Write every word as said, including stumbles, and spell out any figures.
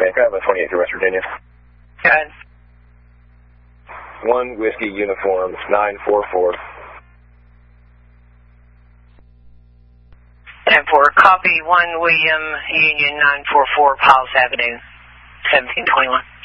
Can I have a twenty-eight to West Virginia? Go ahead. One Whiskey Uniform nine four four. ten four, copy one William Union nine four four, Piles Avenue, seventeen twenty-one.